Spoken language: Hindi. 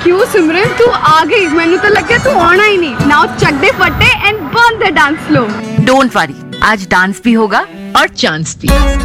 क्यों सिमरन तू आ गई? मैंने तो लगा तू आना ही नहीं। नाउ चक दे फटे and burn the dance floor. Don't worry, आज डांस भी होगा और चांस भी।